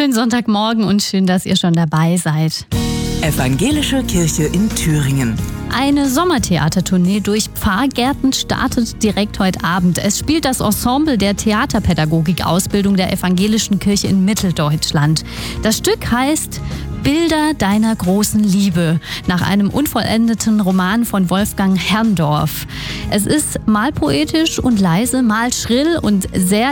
wunderschönen Sonntagmorgen und schön, dass ihr schon dabei seid. Evangelische Kirche in Thüringen. Eine Sommertheatertournee durch Pfarrgärten startet direkt heute Abend. Es spielt das Ensemble der Theaterpädagogik-Ausbildung der Evangelischen Kirche in Mitteldeutschland. Das Stück heißt Bilder deiner großen Liebe, nach einem unvollendeten Roman von Wolfgang Herrndorf. Es ist mal poetisch und leise, mal schrill und sehr